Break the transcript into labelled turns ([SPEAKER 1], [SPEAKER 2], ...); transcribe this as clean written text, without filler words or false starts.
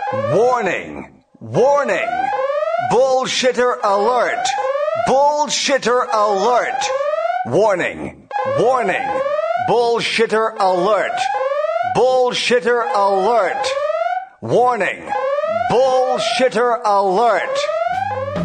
[SPEAKER 1] Warning! Warning! Bullshitter alert! Bullshitter alert! Warning! Warning! Bullshitter alert! Bullshitter alert! Warning! Bullshitter alert!